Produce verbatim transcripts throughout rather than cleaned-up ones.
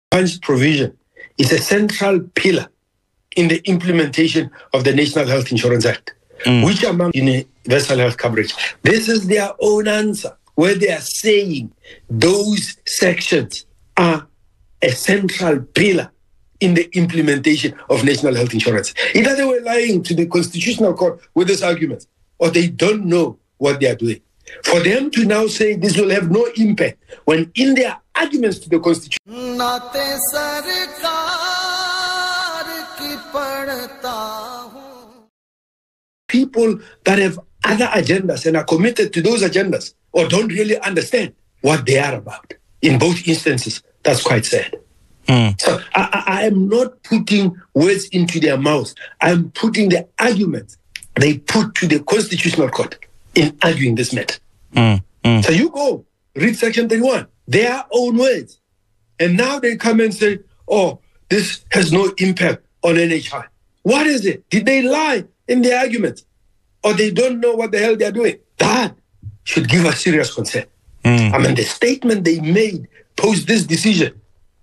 Punch provision is a central pillar in the implementation of the National Health Insurance Act, mm. which among universal health coverage. This is their own answer, where they are saying those sections are a central pillar in the implementation of national health insurance. Either they were lying to the Constitutional Court with this argument, or they don't know what they are doing. For them to now say this will have no impact, when in their arguments to the Constitution, people that have other agendas and are committed to those agendas or don't really understand what they are about. In both instances, that's quite sad. Mm. So I, I am not putting words into their mouths. I'm putting the arguments they put to the Constitutional Court in arguing this matter. Mm. Mm. So you go, read Section thirty-one, their own words. And now they come and say, oh, this has no impact on N H I. What is it? Did they lie in their arguments? Or they don't know what the hell they're doing? That should give us serious concern. Mm. I mean, the statement they made post this decision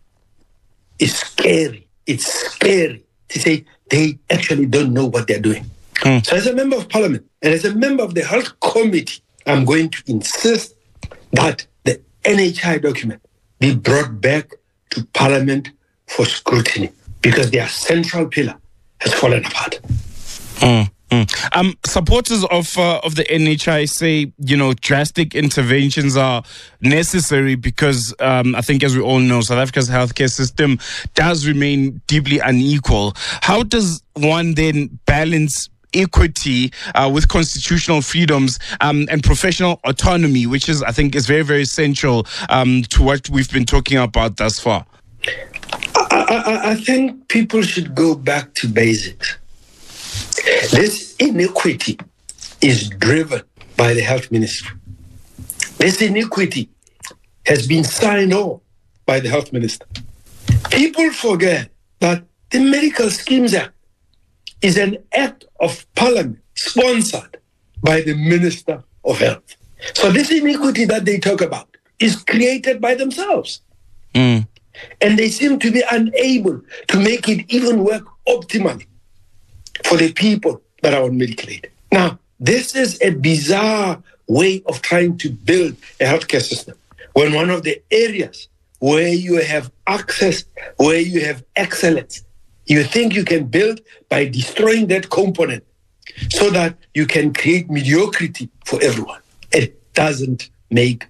is scary. It's scary to say they actually don't know what they're doing. Mm. So as a member of parliament and as a member of the health committee, I'm going to insist that the N H I document be brought back to parliament for scrutiny, because their central pillar has fallen apart. Mm. Mm. Um, supporters of uh, of the N H I say, you know, drastic interventions are necessary because um, I think, as we all know, South Africa's healthcare system does remain deeply unequal. How does one then balance equity uh, with constitutional freedoms um, and professional autonomy, which is, I think, is very, very essential um, to what we've been talking about thus far? I, I, I think people should go back to basics. This inequity is driven by the health ministry. This inequity has been signed off by the health minister. People forget that the Medical Schemes Act is an act of parliament sponsored by the Minister of Health. So this inequity that they talk about is created by themselves. Mm. And they seem to be unable to make it even work optimally for the people that are on medical aid. Now, this is a bizarre way of trying to build a healthcare system, when one of the areas where you have access, where you have excellence, you think you can build by destroying that component so that you can create mediocrity for everyone. It doesn't make